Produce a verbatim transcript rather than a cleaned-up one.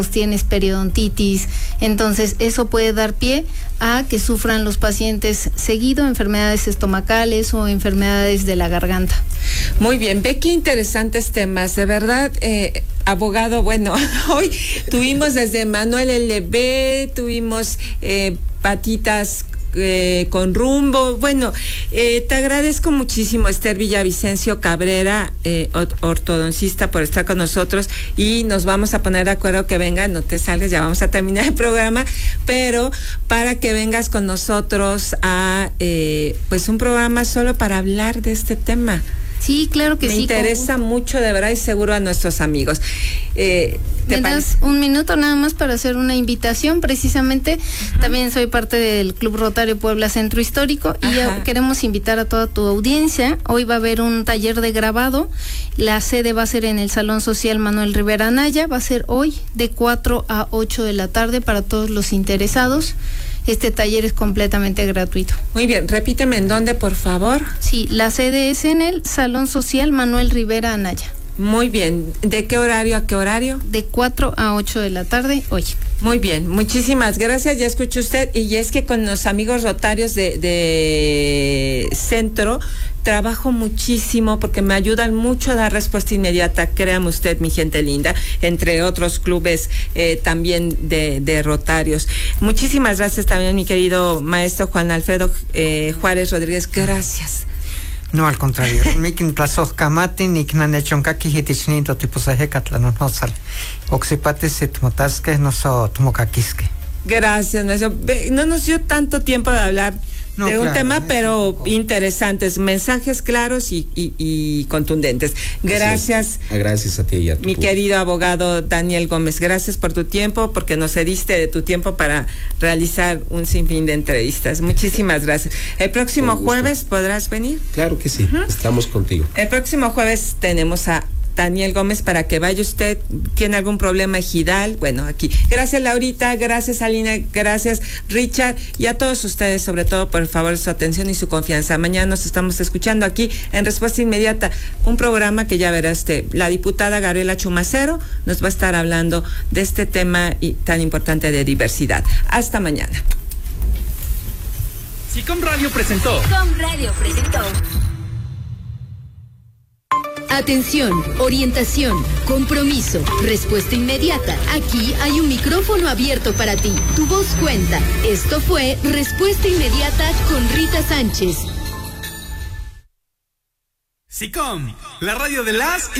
tienes periodontitis, entonces eso puede dar pie a que sufran los pacientes seguido enfermedades estomacales o enfermedades de la garganta. Muy bien, ve qué interesantes temas, de verdad, eh, abogado, bueno, hoy tuvimos desde Manuel L B, tuvimos eh, patitas Eh, con rumbo. Bueno, eh, te agradezco muchísimo, Esther Villavicencio Cabrera, eh, ortodoncista, por estar con nosotros, y nos vamos a poner de acuerdo que venga, no te salgas, ya vamos a terminar el programa, pero para que vengas con nosotros a eh, pues un programa solo para hablar de este tema. Sí, claro que Me sí. Me interesa como... mucho, de verdad, y seguro a nuestros amigos. Eh, ¿Me das un minuto nada más para hacer una invitación? Precisamente, uh-huh. También soy parte del Club Rotario Puebla Centro Histórico y ya queremos invitar a toda tu audiencia. Hoy va a haber un taller de grabado. La sede va a ser en el Salón Social Manuel Rivera Anaya. Va a ser hoy de cuatro a ocho de la tarde para todos los interesados. Este taller es completamente gratuito. Muy bien, repíteme en dónde, por favor. Sí, la sede es en el Salón Social Manuel Rivera Anaya. Muy bien, ¿de qué horario a qué horario? De cuatro a ocho de la tarde hoy. Muy bien, muchísimas gracias, ya escuchó usted, y es que con los amigos rotarios de, de Centro trabajo muchísimo porque me ayudan mucho a dar respuesta inmediata, créame usted, mi gente linda, entre otros clubes eh, también de, de rotarios. Muchísimas gracias también, mi querido maestro Juan Alfredo eh, Juárez Rodríguez, gracias. No, al contrario. Mikin plazo kamati niknan echonka kihitichin to tipo saje katlanon hosal. Oxipate sitmotaske no so tomokakiske. Gracias, maestro. No nos dio tanto tiempo de hablar no, de un claro, tema, pero un interesantes, mensajes claros y, y, y contundentes. Gracias. Gracias a ti y a tu mi público. Querido abogado Daniel Gómez, gracias por tu tiempo, porque nos cediste de tu tiempo para realizar un sinfín de entrevistas. Muchísimas gracias. El próximo jueves podrás venir. Claro que sí, uh-huh. Estamos contigo. El próximo jueves tenemos a Daniel Gómez para que vaya usted, tiene algún problema ejidal, bueno, aquí. Gracias Laurita, gracias Alina, gracias Richard y a todos ustedes, sobre todo por favor su atención y su confianza. Mañana nos estamos escuchando aquí en Respuesta Inmediata, un programa que ya verá usted, la diputada Gabriela Chumacero nos va a estar hablando de este tema y tan importante de diversidad. Hasta mañana. SICOM Radio presentó. SICOM Radio presentó. Atención, orientación, compromiso, respuesta inmediata. Aquí hay un micrófono abierto para ti. Tu voz cuenta. Esto fue Respuesta Inmediata con Rita Sánchez. SICOM, la radio de las